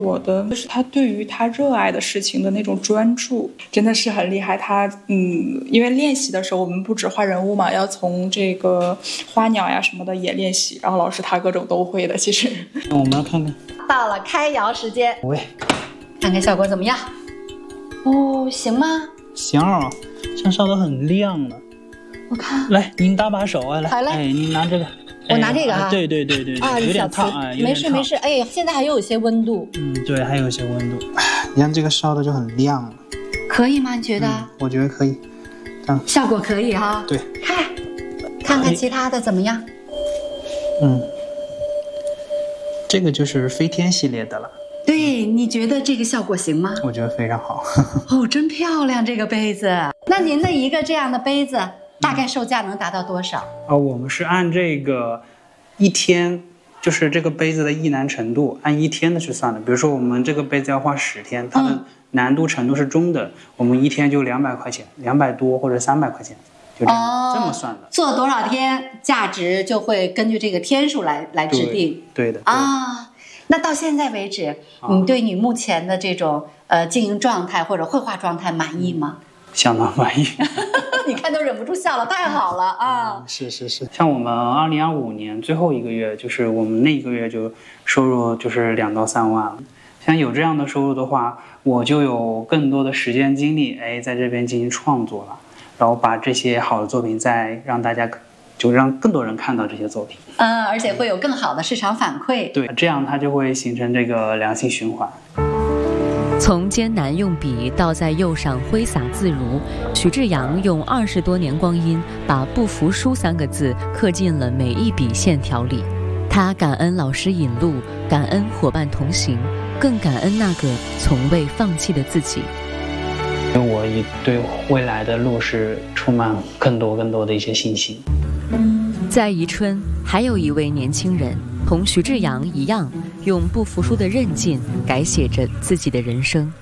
我的就是他对于他热爱的事情的那种专注，真的是很厉害。他因为练习的时候我们不止画人物嘛，要从这个花鸟呀什么的也练习，然后老师他各种都会的。其实那我们来看看， 到了开窑时间， 喂， 看看效果怎么样？哦，行吗？ 行啊，像烧得很亮呢。 我看， 来，您搭把手啊，来， 好嘞， 哎，您拿这个。 我拿这个啊， 对， 啊， 有点烫， 哎，没事没事，哎，现在还有一些温度， 对，还有一些温度，你看这个烧的就很亮了， 可以吗？你觉得？ 我觉得可以， 效果可以哈。 对， 看看其他的怎么样？ 这个就是飞天系列的了。 对，你觉得这个效果行吗？ 我觉得非常好。 哦，真漂亮这个杯子。那您的一个这样的杯子，大概售价能达到多少？ 我们是按这个一天，就是这个杯子的易难程度，按一天的去算的。比如说我们这个杯子要画10天，它的难度程度是中等，我们一天就200块钱，200多或者300块钱，就这样、这么算的。 做多少天，价值就会根据这个天数来制定。 对的啊。那到现在为止，你对你目前的这种经营状态或者绘画状态满意吗？ 相当满意。 你看都忍不住笑了，太好了啊！ 是，像我们2025年最后一个月，就是我们那一个月就收入就是2到3万了。像有这样的收入的话，我就有更多的时间精力，在这边进行创作了，然后把这些好的作品再让大家。就让更多人看到这些作品， 而且会有更好的市场反馈。 对，这样它就会形成这个良性循环。 从艰难用笔到在釉上挥洒自如，许志阳用20多年光阴，把不服输3个字刻进了每一笔线条里。他感恩老师引路，感恩伙伴同行，更感恩那个从未放弃的自己。 我也对未来的路是充满更多的一些信心。 在宜春，还有一位年轻人，同徐志阳一样，用不服输的韧劲改写着自己的人生。